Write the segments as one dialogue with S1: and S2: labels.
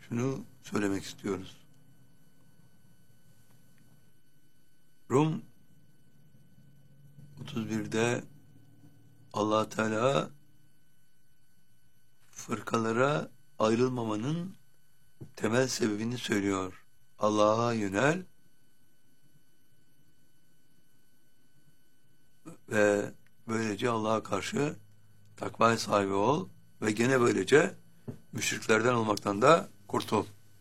S1: şunu söylemek istiyoruz. Rum 31'de Allah Teala fırkalara ayrılmamanın temel sebebini söylüyor. Allah'a yönel ve böylece Allah'a karşı takva sahibi ol ve gene böylece müşriklerden olmaktan da kurtul.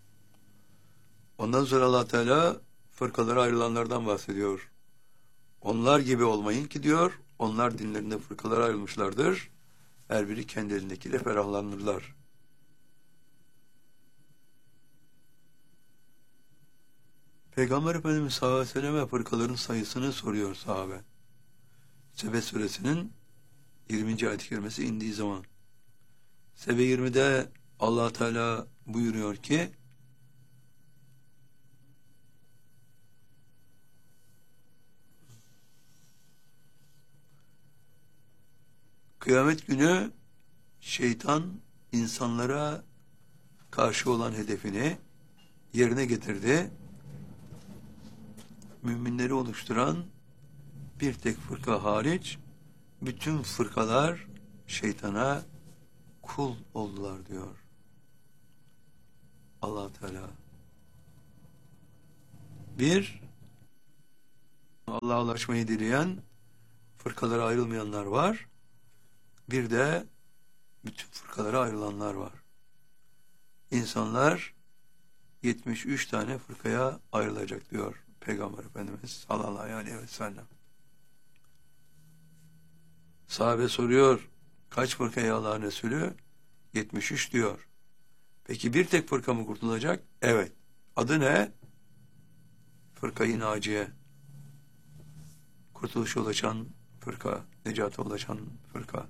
S1: Ondan sonra Allah Teala fırkalara ayrılanlardan bahsediyor. Onlar gibi olmayın ki diyor, onlar dinlerinde fırkalara ayrılmışlardır. Her biri kendi elindekiyle ferahlanırlar. Peygamber Efendimiz sallallahu aleyhi ve selleme fırkaların sayısını soruyor sahabe. Sebe suresinin 20. ayet-i kerimesi indiği zaman. Sebe 20'de Allah Teala buyuruyor ki kıyamet günü şeytan insanlara karşı olan hedefini yerine getirdi. Müminleri oluşturan bir tek fırka hariç bütün fırkalar şeytana kul oldular diyor Allah Teala. Bir, Allah'a ulaşmayı dileyen fırkalara ayrılmayanlar var. Bir de bütün fırkalara ayrılanlar var. İnsanlar 73 tane fırkaya ayrılacak diyor Peygamber Efendimiz sallallahu aleyhi ve sellem. Sahabe soruyor, kaç fırkaya Allah'ın Resulü? 73 diyor. Peki bir tek fırka mı kurtulacak? Evet. Adı ne? Fırka-i Naciye. Kurtuluşa ulaşan fırka, necata ulaşan fırka.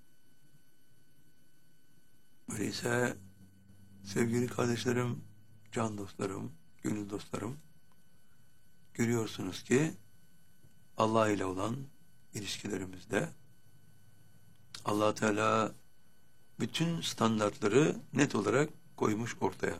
S1: Öyleyse sevgili kardeşlerim, can dostlarım, gönül dostlarım, görüyorsunuz ki Allah ile olan ilişkilerimizde Allah Teala bütün standartları net olarak koymuş ortaya.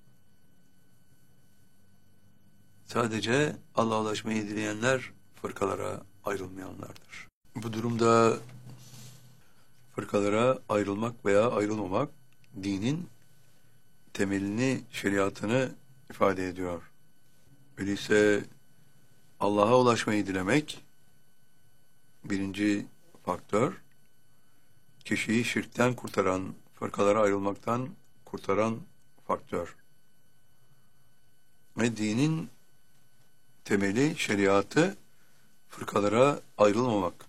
S1: Sadece Allah'a ulaşmayı dileyenler fırkalara ayrılmayanlardır. Bu durumda fırkalara ayrılmak veya ayrılmamak dinin temelini, şeriatını ifade ediyor. Öyleyse Allah'a ulaşmayı dilemek birinci faktör, kişiyi şirkten kurtaran, fırkalara ayrılmaktan kurtaran faktör. Ve dinin temeli, şeriatı fırkalara ayrılmamak.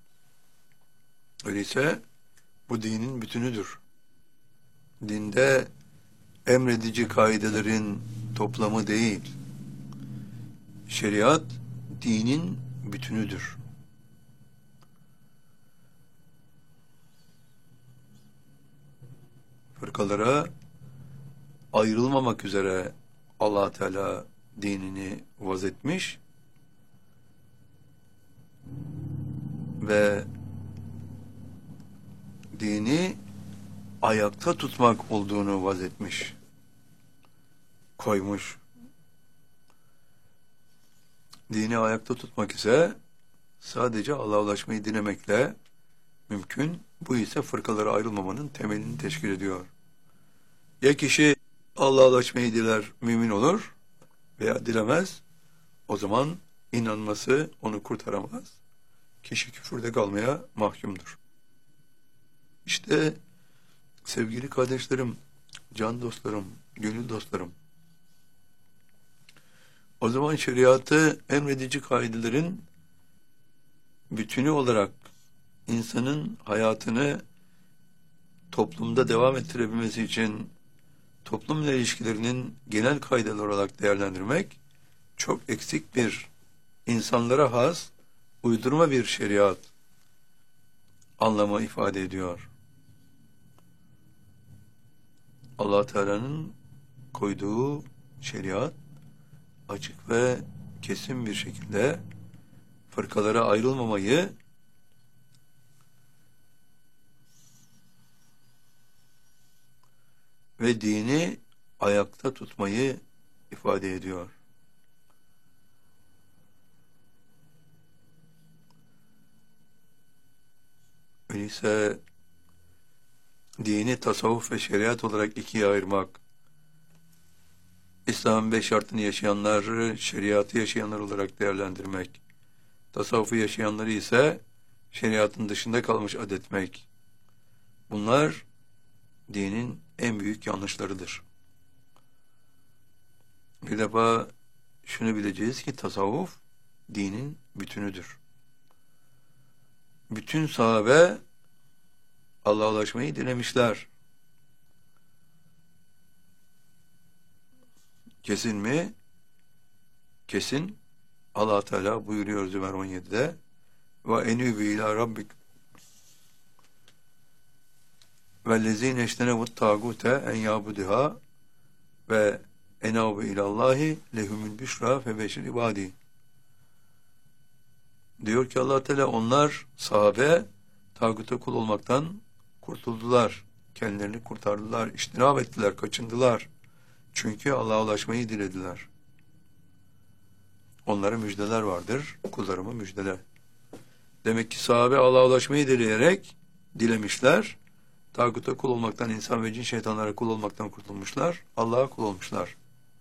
S1: Öyleyse bu dinin bütünüdür. Dinde emredici kaidelerin toplamı değil, şeriat dinin bütünüdür. Fırkalara ayrılmamak üzere Allah Teala dinini vazetmiş ve dini ayakta tutmak olduğunu vazetmiş, koymuş. Dini ayakta tutmak ise sadece Allah'a ulaşmayı dilemekle mümkün. Bu ise fırkalara ayrılmamanın temelini teşkil ediyor. Ya kişi Allah'a ulaşmayı diler, mümin olur veya dilemez, o zaman inanması onu kurtaramaz. Kişi küfürde kalmaya mahkumdur. İşte sevgili kardeşlerim, can dostlarım, gönül dostlarım, o zaman şeriatı emredici kaidelerin bütünü olarak insanın hayatını toplumda devam ettirebilmesi için toplumla ilişkilerinin genel kaideler olarak değerlendirmek çok eksik bir, insanlara has, uydurma bir şeriat anlamı ifade ediyor. Allah Teala'nın koyduğu şeriat açık ve kesin bir şekilde fırkalara ayrılmamayı ve dini ayakta tutmayı ifade ediyor. Öyleyse dini tasavvuf ve şeriat olarak ikiye ayırmak, İslam'ın 5 şartını yaşayanları, şeriatı yaşayanlar olarak değerlendirmek, tasavvufu yaşayanları ise şeriatın dışında kalmış adetmek, bunlar dinin en büyük yanlışlarıdır. Bir defa şunu bileceğiz ki tasavvuf dinin bütünüdür. Bütün sahabe Allah'a ulaşmayı dilemişler. Kesin mi? Kesin. Allah Teala buyuruyor Zümer 17'de ve enübü ila rabbik vellezine eştenevut tağute en yabudiha ve enabu ilallahi lehumul büşra fe beşir ibadi. Diyor ki Allah Teala, onlar sahabe tağuta kul olmaktan kurtuldular. Kendilerini kurtardılar, iştinab ettiler, kaçındılar. Çünkü Allah'a ulaşmayı dilediler. Onlara müjdeler vardır. Kullarıma müjdele. Demek ki sahabe Allah'a ulaşmayı dilemişler. Tağuta kul olmaktan, insan ve cin şeytanlara kul olmaktan kurtulmuşlar. Allah'a kul olmuşlar.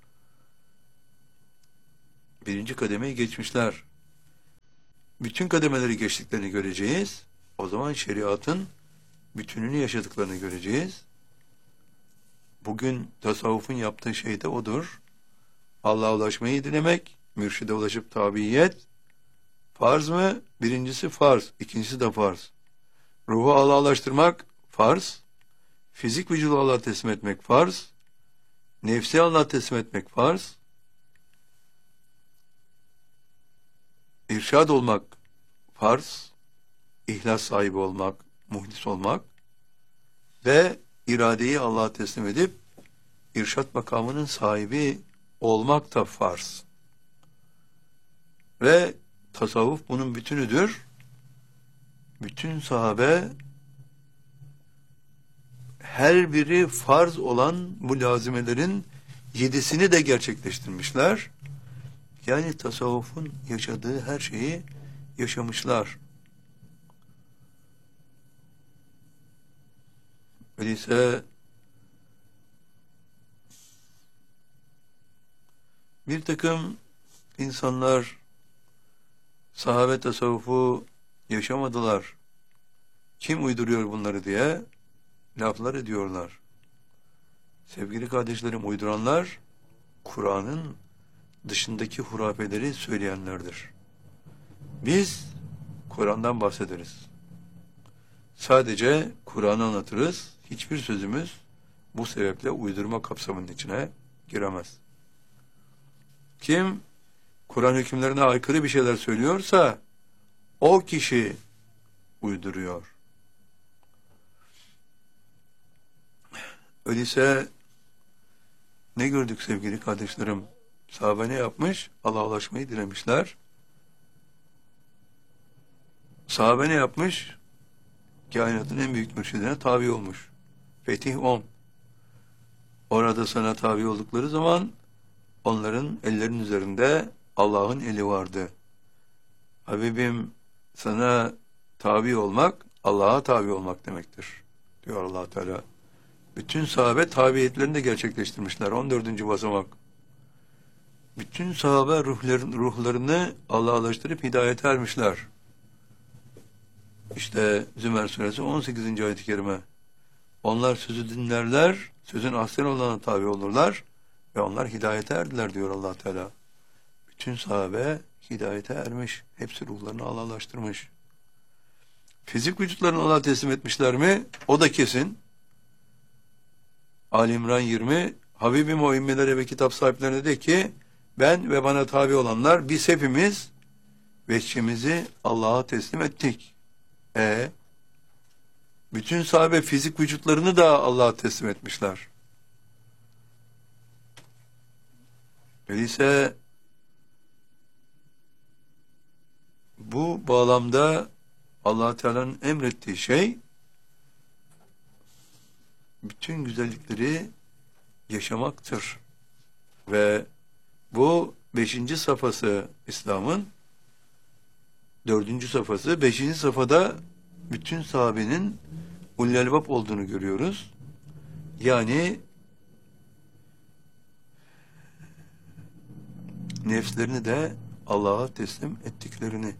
S1: Birinci kademeyi geçmişler. Bütün kademeleri geçtiklerini göreceğiz. O zaman şeriatın bütününü yaşadıklarını göreceğiz. Bugün tasavvufun yaptığı şey de odur. Allah'a ulaşmayı dilemek, mürşide ulaşıp tabiyet. Farz mı? Birincisi farz, ikincisi de farz. Ruhu Allah'a ulaştırmak farz. Fizik vücudu Allah'a teslim etmek farz. Nefsi Allah'a teslim etmek farz. İrşad olmak farz. İhlas sahibi olmak, muhlis olmak ve iradeyi Allah'a teslim edip irşat makamının sahibi olmak da farz. Ve tasavvuf bunun bütünüdür. Bütün sahabe her biri farz olan bu lazimelerin 7'sini de gerçekleştirmişler. Yani tasavvufun yaşadığı her şeyi yaşamışlar. Öyleyse bir takım insanlar sahabe tasavvufu yaşamadılar, kim uyduruyor bunları diye laflar ediyorlar. Sevgili kardeşlerim, uyduranlar Kur'an'ın dışındaki hurafeleri söyleyenlerdir. Biz Kur'an'dan bahsederiz. Sadece Kur'an'ı anlatırız. Hiçbir sözümüz bu sebeple uydurma kapsamının içine giremez. Kim Kur'an hükümlerine aykırı bir şeyler söylüyorsa o kişi uyduruyor. Öyleyse ne gördük sevgili kardeşlerim? Sahabe ne yapmış? Allah'a ulaşmayı dilemişler. Sahabe ne yapmış? Kainatın en büyük mürşidine tabi olmuş. Fetih 10. Orada sana tabi oldukları zaman onların ellerinin üzerinde Allah'ın eli vardı. Habibim, sana tabi olmak Allah'a tabi olmak demektir, diyor Allah Teala. Bütün sahabe tabiyetlerini de gerçekleştirmişler. 14. basamak. Bütün sahabe ruhlarını Allah'a ulaştırıp hidayete ermişler. İşte Zümer suresi 18. ayet-i kerime. Onlar sözü dinlerler, sözün aslen olana tabi olurlar ve onlar hidayete erdiler, diyor Allah Teala. Bütün sahabe hidayete ermiş. Hepsi ruhlarını Allah'a ulaştırmış. Fizik vücutlarını Allah'a teslim etmişler mi? O da kesin. Ali İmran 20, Habibim o ümmilere ve kitap sahiplerine de ki, ben ve bana tabi olanlar, biz hepimiz veçhimizi Allah'a teslim ettik. Bütün sahabe fizik vücutlarını da Allah'a teslim etmişler. Öyleyse bu bağlamda Allah Teala'nın emrettiği şey, bütün güzellikleri yaşamaktır. Ve bu 5. safhası İslam'ın, 4. safhası. 5. safhada bütün sahabenin ulul albab olduğunu görüyoruz. Yani nefslerini de Allah'a teslim ettiklerini.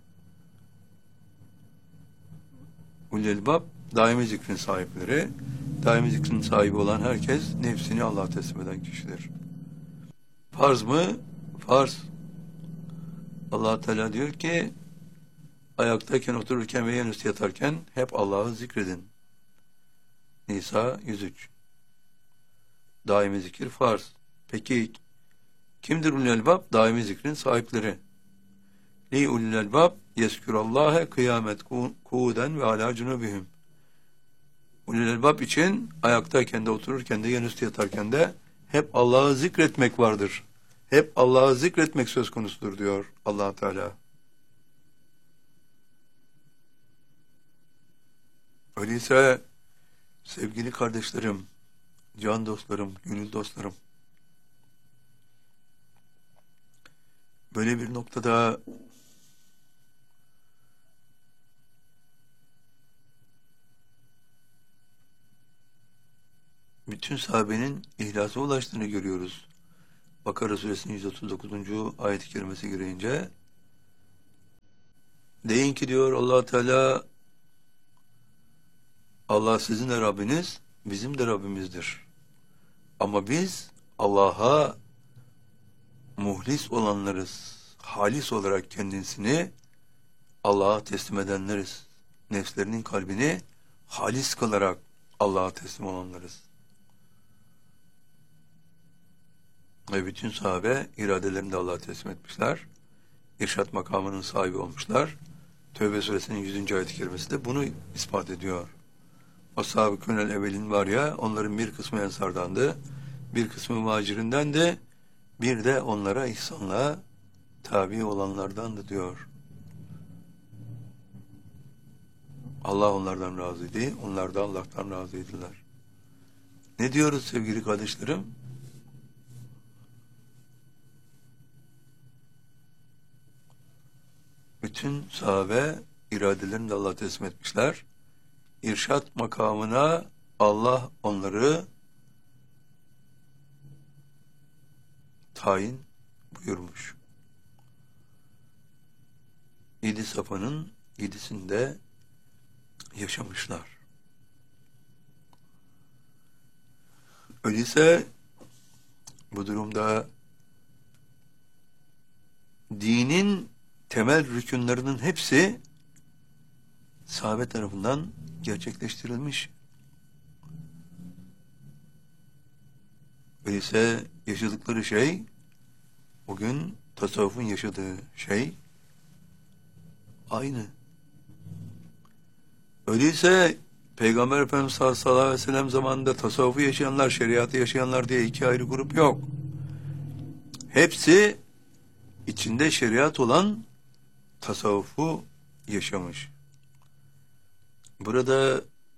S1: Ulul albab daimi zikrin sahipleri. Daimi zikrin sahibi olan herkes nefsini Allah'a teslim eden kişidir. Farz mı? Farz. Allah Teala diyor ki ayaktayken, otururken ve yanüstü yatarken hep Allah'ı zikredin. Nisa 103. Daimi zikir farz. Peki kimdir ulul albab? Daimi zikrin sahipleri. Li ulul albab yezkurallâhe kıyamet kuuden ve alâ cunubihim. Ulul albab için ayaktayken de, otururken de, yanüstü yatarken de hep Allah'ı zikretmek vardır. Hep Allah'ı zikretmek söz konusudur diyor Allah Teala. Öyleyse sevgili kardeşlerim, can dostlarım, gönül dostlarım, böyle bir noktada bütün sahabenin ihlasa ulaştığını görüyoruz. Bakara suresinin 139. ayet-i kerimesi girince deyin ki diyor Allah Teala, Allah sizin de Rabbiniz, bizim de Rabbimizdir. Ama biz Allah'a muhlis olanlarız. Halis olarak kendisini Allah'a teslim edenleriz. Nefslerinin kalbini halis kılarak Allah'a teslim olanlarız. Ve bütün sahabe iradelerini de Allah'a teslim etmişler. İrşad makamının sahibi olmuşlar. Tevbe suresinin 100. ayet-i kerimesi de bunu ispat ediyor. O sahabe-i künel evvelin var ya, onların bir kısmı ensardandı, bir kısmı muhacirinden, bir de onlara ihsanla tabi olanlardandı diyor. Allah onlardan razıydı, onlar da Allah'tan razıydılar. Ne diyoruz sevgili kardeşlerim? Bütün sahabe iradelerini de Allah'a teslim etmişler. İrşad makamına Allah onları tayin buyurmuş. 7 safhanın 7'sinde yaşamışlar. Öyleyse bu durumda dinin temel rükünlerinin hepsi sahabe tarafından gerçekleştirilmiş. Öyleyse yaşadıkları şey, bugün tasavvufun yaşadığı şey aynı. Öyleyse Peygamber Efendimiz sallallahu aleyhi ve sellem zamanında tasavvufu yaşayanlar, şeriatı yaşayanlar diye iki ayrı grup yok. Hepsi içinde şeriat olan tasavvufu yaşamış. Burada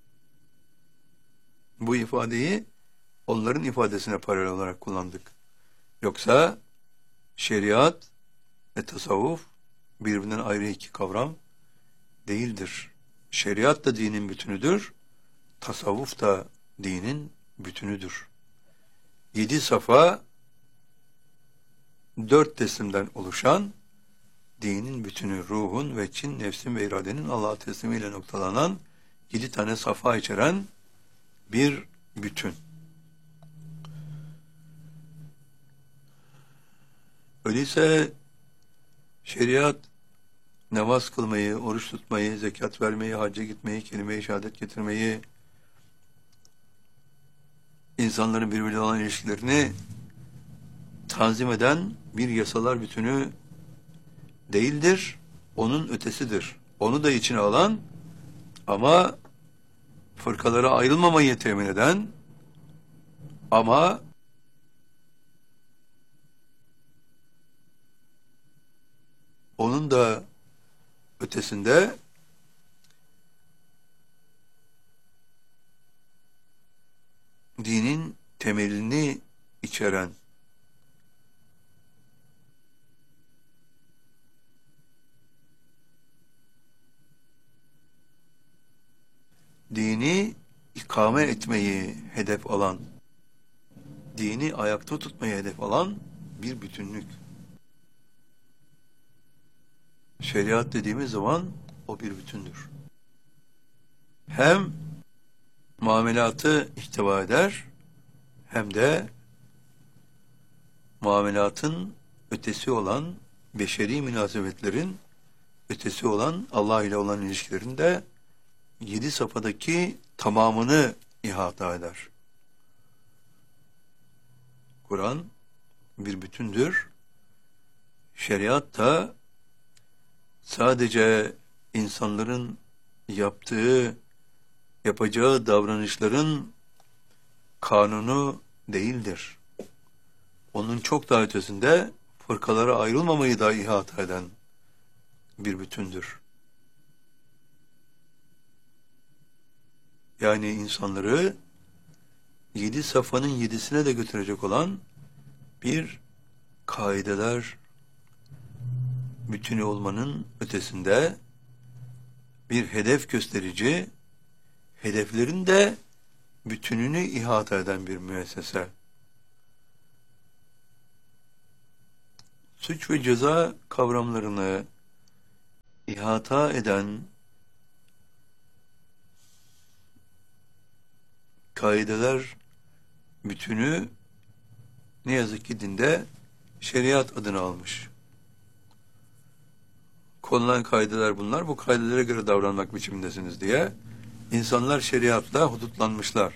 S1: bu ifadeyi onların ifadesine paralel olarak kullandık. Yoksa şeriat ve tasavvuf birbirinden ayrı iki kavram değildir. Şeriat da dinin bütünüdür, tasavvuf da dinin bütünüdür. 7 safa 4 teslimden oluşan dinin bütünü, ruhun ve çin, nefsin ve iradenin Allah'a teslimiyle noktalanan 7 tane safa içeren bir bütün. Öyleyse şeriat namaz kılmayı, oruç tutmayı, zekat vermeyi, hacca gitmeyi, kelime-i şehadet getirmeyi, insanların birbiriyle olan ilişkilerini tanzim eden bir yasalar bütünü değildir, onun ötesidir. Onu da içine alan ama fırkalara ayrılmamayı temin eden ama onun da ötesinde dinin temelini içeren, dini ikame etmeyi hedef alan, dini ayakta tutmayı hedef alan bir bütünlük. Şeriat dediğimiz zaman o bir bütündür. Hem muamelatı ihtiva eder, hem de muamelatın ötesi olan, beşeri münasebetlerin ötesi olan Allah ile olan ilişkilerinde 7 safhadaki tamamını ihata eder. Kur'an bir bütündür. Şeriat da sadece insanların yapacağı davranışların kanunu değildir. Onun çok daha ötesinde fırkalara ayrılmamayı da ihata eden bir bütündür. Yani insanları 7 safhanın 7'sine de götürecek olan bir kaideler bütünü olmanın ötesinde bir hedef gösterici, hedeflerin de bütününü ihata eden bir müessese. Suç ve ceza kavramlarını ihata eden kaideler bütünü ne yazık ki dinde şeriat adını almış. Konulan kaideler bunlar, bu kaidelere göre davranmak biçimindesiniz diye insanlar şeriatla hudutlanmışlar.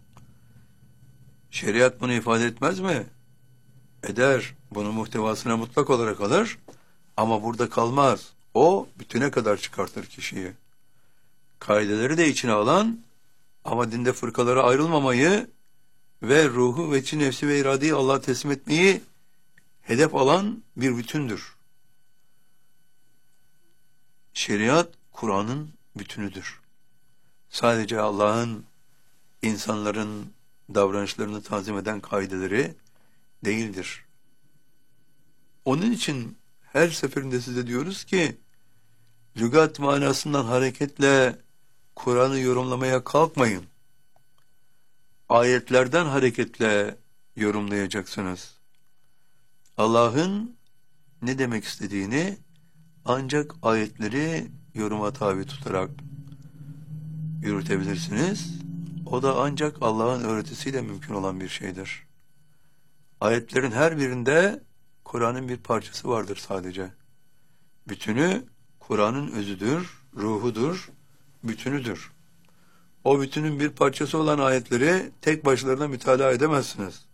S1: Şeriat bunu ifade etmez mi? Eder. Bunun muhtevasına mutlak olarak alır. Ama burada kalmaz. O bütüne kadar çıkartır kişiyi. Kaideleri de içine alan ama dinde fırkalara ayrılmamayı ve ruhu ve içi nefsi ve iradeyi Allah'a teslim etmeyi hedef alan bir bütündür. Şeriat, Kur'an'ın bütünüdür. Sadece Allah'ın insanların davranışlarını tanzim eden kaideleri değildir. Onun için her seferinde size diyoruz ki, lügat manasından hareketle Kur'an'ı yorumlamaya kalkmayın. Ayetlerden hareketle yorumlayacaksınız. Allah'ın ne demek istediğini ancak ayetleri yoruma tabi tutarak yürütebilirsiniz. O da ancak Allah'ın öğretisiyle mümkün olan bir şeydir. Ayetlerin her birinde Kur'an'ın bir parçası vardır sadece. Bütünü Kur'an'ın özüdür, ruhudur, bütünüdür. O bütünün bir parçası olan ayetleri tek başlarına mütalaa edemezsiniz.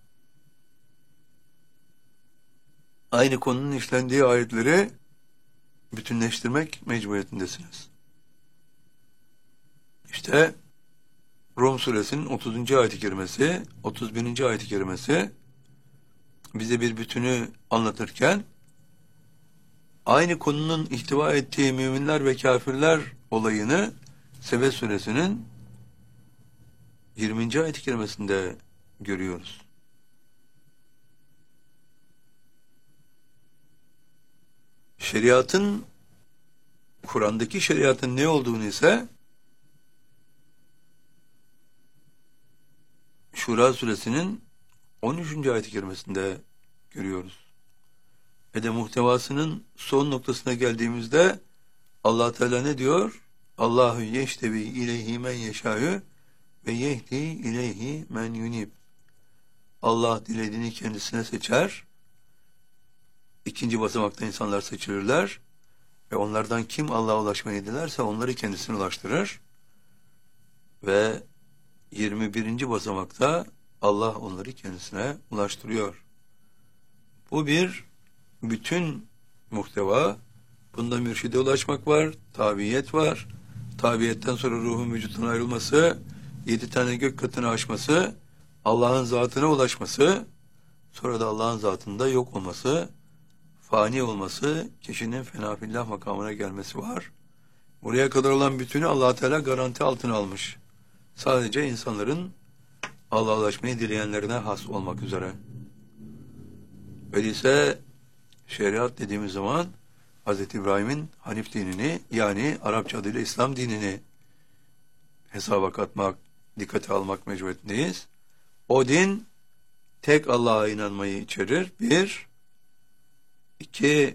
S1: Aynı konunun işlendiği ayetleri bütünleştirmek mecburiyetindesiniz. İşte Rum suresinin 30. ayet-i kerimesi, 31. ayet-i kerimesi bize bir bütünü anlatırken aynı konunun ihtiva ettiği müminler ve kafirler olayını Sebe suresinin 20. ayet-i kerimesinde görüyoruz. Şeriatın, Kur'an'daki şeriatın ne olduğunu ise Şura suresinin 13. ayet-i kerimesinde görüyoruz. Ve de muhtevasının son noktasına geldiğimizde Allah Teala ne diyor? Allahu yeştevi ileyhi men yeşâhü ve yehdi ileyhi men yunib. Allah dilediğini kendisine seçer. İkinci basamakta insanlar seçilirler ve onlardan kim Allah'a ulaşmayı dilerse onları kendisine ulaştırır. Ve 21. basamakta Allah onları kendisine ulaştırıyor. Bu bir bütün muhteva. Bunda mürşide ulaşmak var, tabiyet var. Tabiyetten sonra ruhun vücuttan ayrılması, 7 tane gök katını aşması, Allah'ın zatına ulaşması, sonra da Allah'ın zatında yok olması, fani olması, kişinin fenafillah makamına gelmesi var. Buraya kadar olan bütünü Allah Teala garanti altına almış. Sadece insanların Allah'laşmayı dileyenlerine has olmak üzere. Öyleyse şeriat dediğimiz zaman Hz. İbrahim'in Hanif dinini, yani Arapça adıyla İslam dinini hesaba katmak, dikkate almak mecburiyetindeyiz. O din tek Allah'a inanmayı içerir. Bir, iki,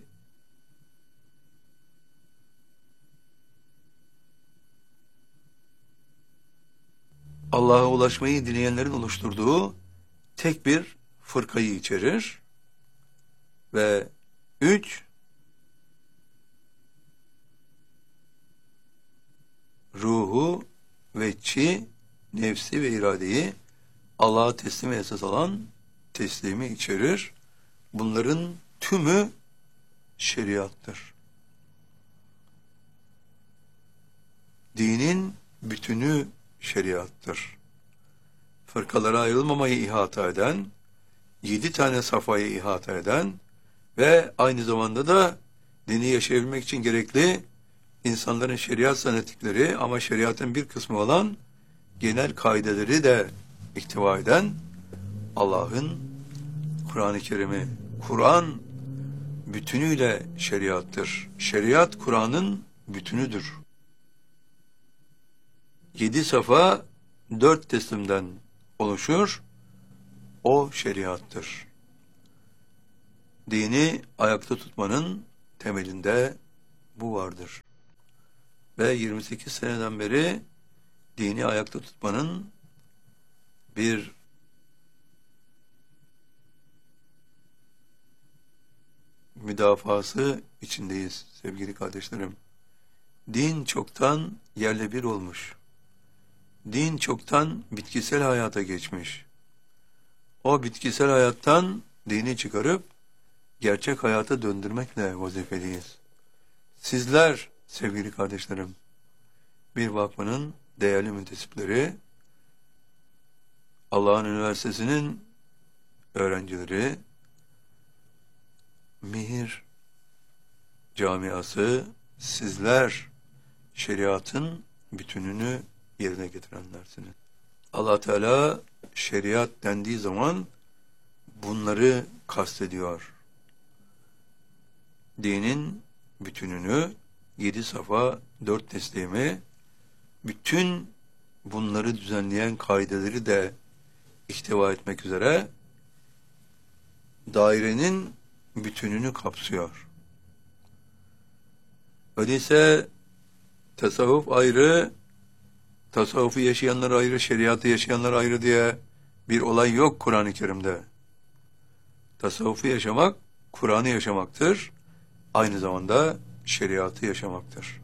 S1: Allah'a ulaşmayı dileyenlerin oluşturduğu tek bir fırkayı içerir. Ve üç, ruhu ve çi, nefsi ve iradeyi Allah'a teslim esas alan teslimi içerir. Bunların tümü şeriattır. Dinin bütünü şeriattır. Fırkalara ayrılmamayı ihata eden, 7 tane safhayı ihata eden ve aynı zamanda da dini yaşayabilmek için gerekli insanların şeriat zannettikleri ama şeriatın bir kısmı olan genel kaideleri de ihtiva eden Allah'ın Kur'an-ı Kerim'i. Kur'an bütünüyle şeriattır. Şeriat Kur'an'ın bütünüdür. 7 safa 4 teslimden oluşur. O şeriattır. Dini ayakta tutmanın temelinde bu vardır. Ve 28 seneden beri dini ayakta tutmanın bir müdafası içindeyiz sevgili kardeşlerim. Din çoktan yerle bir olmuş. Din çoktan bitkisel hayata geçmiş. O bitkisel hayattan dini çıkarıp gerçek hayata döndürmekle vazifeliyiz. Sizler sevgili kardeşlerim, bir vakfının değerli müntesipleri, Allah'ın Üniversitesi'nin öğrencileri, Mihir camiası, sizler şeriatın bütününü yerine getirenlersiniz. Allah Teala şeriat dendiği zaman bunları kastediyor. Dinin bütününü, 7 safa, 4 teslimi, bütün bunları düzenleyen kaideleri de ihtiva etmek üzere dairenin bütününü kapsıyor. Öyleyse tasavvuf ayrı, tasavvufu yaşayanlar ayrı, şeriatı yaşayanlar ayrı diye bir olay yok Kur'an-ı Kerim'de. Tasavvufu yaşamak, Kur'an'ı yaşamaktır. Aynı zamanda şeriatı yaşamaktır.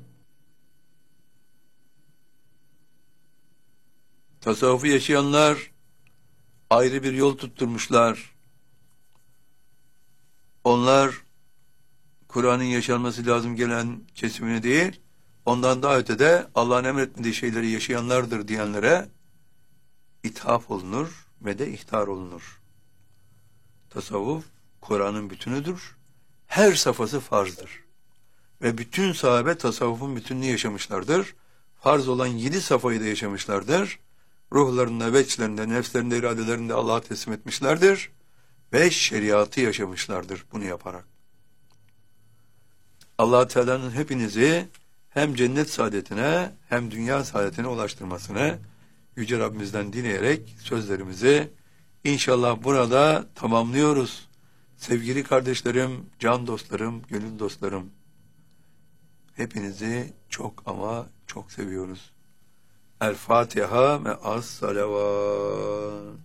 S1: Tasavvufu yaşayanlar ayrı bir yol tutturmuşlar. Onlar Kur'an'ın yaşanması lazım gelen kesimini değil, ondan daha ötede Allah'ın emretmediği şeyleri yaşayanlardır diyenlere ithaf olunur ve de ihtar olunur. Tasavvuf Kur'an'ın bütünüdür. Her safhası farzdır. Ve bütün sahabe tasavvufun bütününü yaşamışlardır. Farz olan 7 safhayı da yaşamışlardır. Ruhlarında, veçlerinde, nefslerinde, iradelerinde Allah'a teslim etmişlerdir. Ve şeriatı yaşamışlardır bunu yaparak. Allah Teala'nın hepinizi hem cennet saadetine hem dünya saadetine ulaştırmasını Yüce Rabbimizden dileyerek sözlerimizi inşallah burada tamamlıyoruz. Sevgili kardeşlerim, can dostlarım, gönül dostlarım, hepinizi çok ama çok seviyoruz. El Fatiha ve as salavat.